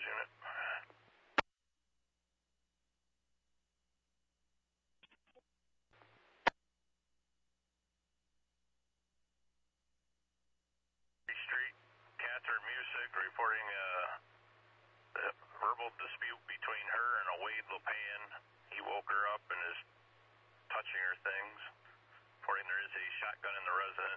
Falls unit. Street, Catherine Music reporting a verbal dispute between her and a Wade LePan. He woke her up and is touching her things. Reporting there is a shotgun in the residence.